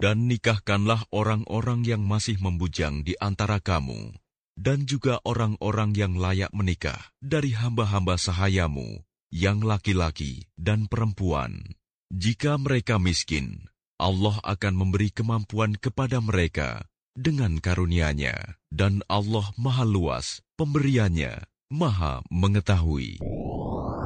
Dan nikahkanlah orang-orang yang masih membujang di antara kamu, dan juga orang-orang yang layak menikah dari hamba-hamba sahayamu, yang laki-laki dan perempuan. Jika mereka miskin, Allah akan memberi kemampuan kepada mereka dengan karunia-Nya, dan Allah Maha Luas pemberiannya, Maha Mengetahui.